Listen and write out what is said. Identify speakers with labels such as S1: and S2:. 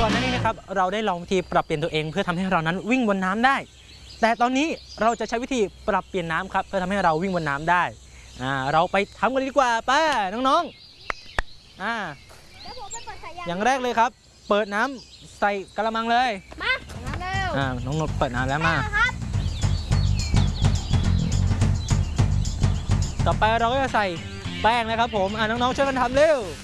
S1: ก่อนหน้านี้นะครับเราได้ลองวิธีปรับเปลี่ยนตัวเองเพื่อทำให้เรานั้นวิ่งบนน้ำได้ แต่ตอนนี้เราจะใช้วิธีปรับเปลี่ยนน้ำครับเพื่อทำให้เราวิ่งบนน้ำได้เราไปทำกันดีกว่าป้าน้องๆอย่างแรกเลยครับเปิดน้ำใส่กระมังเลยมาเร็วน้องนดเปิดน้ำแล้วมาต่อไปเราก็จะใส่แป้งนะครับผมน้องๆช่วยกันทำเร็ว